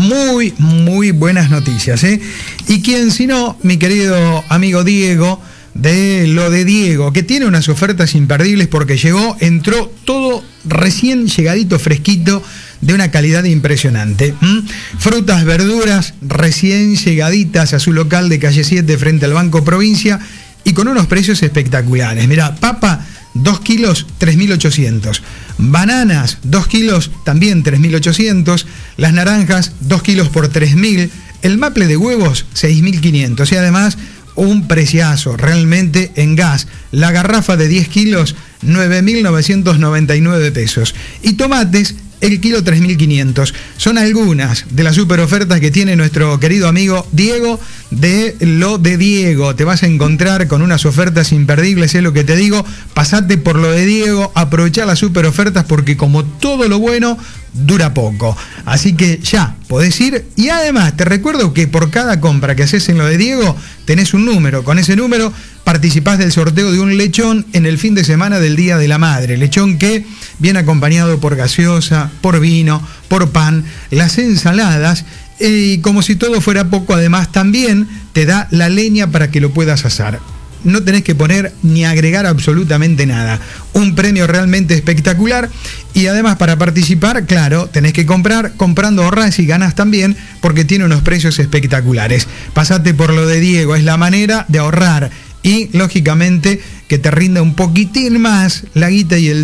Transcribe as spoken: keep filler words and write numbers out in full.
muy, muy buenas noticias, ¿eh? Y quién si no, mi querido amigo Diego, de lo de Diego, que tiene unas ofertas imperdibles porque llegó, entró todo recién llegadito, fresquito, de una calidad impresionante. ¿Mm? Frutas, verduras, recién llegaditas a su local de calle siete frente al Banco Provincia y con unos precios espectaculares. Mirá, papa, dos kilos, tres mil ochocientos. Bananas, dos kilos, también tres mil ochocientos. Las naranjas, dos kilos por tres mil. El maple de huevos, seis mil quinientos. Y además, un preciazo realmente en gas. La garrafa de diez kilos, nueve mil novecientos noventa y nueve pesos. Y tomates, el kilo tres mil quinientos. Son algunas de las super ofertas que tiene nuestro querido amigo Diego de lo de Diego. Te vas a encontrar con unas ofertas imperdibles, es lo que te digo. Pasate por lo de Diego, aprovechá las super ofertas porque como todo lo bueno, dura poco. Así que ya, podés ir. Y además, te recuerdo que por cada compra que haces en lo de Diego, tenés un número. Con ese número participás del sorteo de un lechón en el fin de semana del Día de la Madre. Lechón que viene acompañado por gaseosa, por vino, por pan, las ensaladas. Y como si todo fuera poco, además también te da la leña para que lo puedas asar. No tenés que poner ni agregar absolutamente nada. Un premio realmente espectacular. Y además para participar, claro, tenés que comprar. Comprando ahorrás y ganás también porque tiene unos precios espectaculares. Pasate por lo de Diego, es la manera de ahorrar. Y lógicamente que te rinda un poquitín más la guita y el